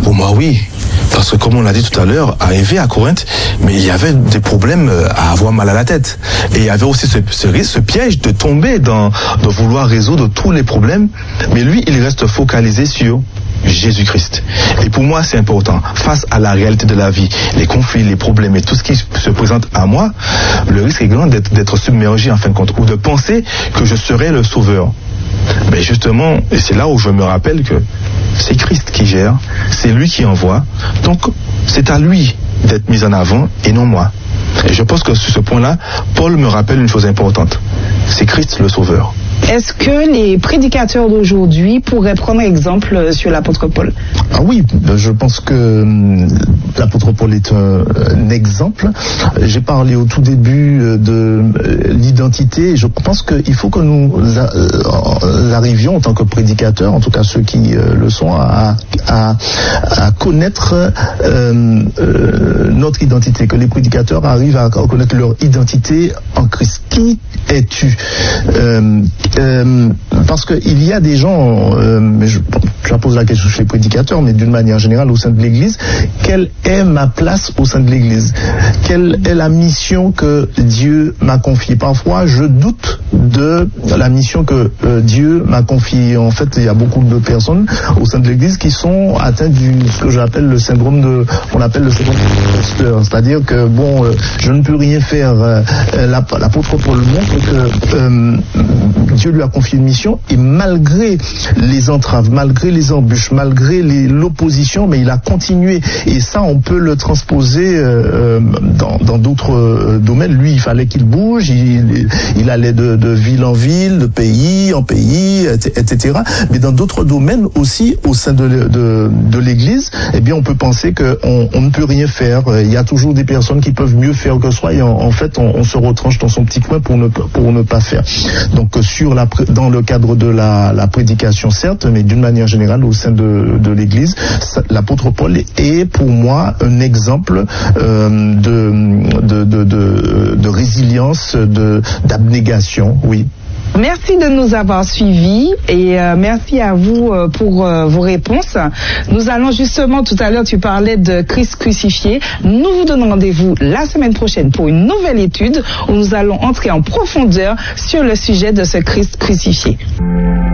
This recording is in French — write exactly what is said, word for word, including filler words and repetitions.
pour moi, oui. Parce que comme on l'a dit tout à l'heure, arrivé à Corinthe, mais il y avait des problèmes à avoir mal à la tête. Et il y avait aussi ce, ce risque, ce piège de tomber dans, de vouloir résoudre tous les problèmes. Mais lui, il reste focalisé sur Jésus-Christ. Et pour moi, c'est important. Face à la réalité de la vie, les conflits, les problèmes et tout ce qui se présente à moi, le risque est grand d'être, d'être submergé en fin de compte, ou de penser que je serai le sauveur. Mais justement, et c'est là où je me rappelle que c'est Christ qui gère, c'est lui qui envoie, donc c'est à lui d'être mis en avant et non moi. Et je pense que sur ce point-là, Paul me rappelle une chose importante, c'est Christ le sauveur. Est-ce que les prédicateurs d'aujourd'hui pourraient prendre exemple sur l'apôtre Paul? Ah oui, je pense que l'apôtre Paul est un, un exemple. J'ai parlé au tout début de l'identité. Je pense qu'il faut que nous arrivions en tant que prédicateurs, en tout cas ceux qui le sont, à, à, à connaître euh, euh, notre identité, que les prédicateurs arrivent à connaître leur identité en Christ. Qui es-tu? euh, Euh, parce qu'il y a des gens, euh, mais je, je pose la question chez les prédicateurs, mais d'une manière générale au sein de l'Église, quelle est ma place au sein de l'Église? Quelle est la mission que Dieu m'a confiée? Parfois, je doute de la mission que euh, Dieu m'a confiée. En fait, il y a beaucoup de personnes au sein de l'Église qui sont atteintes du ce que j'appelle le syndrome de, on appelle le syndrome de l'imposteur. C'est-à-dire que bon, euh, je ne peux rien faire. Euh, l'apôtre Paul montre que euh, Dieu lui a confié une mission et malgré les entraves, malgré les embûches, malgré les, l'opposition, mais il a continué. Et ça, on peut le transposer euh, dans, dans d'autres euh, domaines. Lui, il fallait qu'il bouge, il, il allait de, de ville en ville, de pays en pays, et cetera. Mais dans d'autres domaines aussi, au sein de, de, de l'Église, eh bien, on peut penser qu'on on ne peut rien faire. Il y a toujours des personnes qui peuvent mieux faire que soi et en, en fait, on, on se retranche dans son petit coin pour ne, pour ne pas faire. Donc, sur la, dans le cadre de la, la prédication, certes, mais d'une manière générale au sein de, de l'Église, l'apôtre Paul est pour moi un exemple euh, de, de, de, de, de résilience, de, d'abnégation, oui. Merci de nous avoir suivis et euh, merci à vous euh, pour euh, vos réponses. Nous allons justement, tout à l'heure tu parlais de Christ crucifié. Nous vous donnons rendez-vous la semaine prochaine pour une nouvelle étude où nous allons entrer en profondeur sur le sujet de ce Christ crucifié.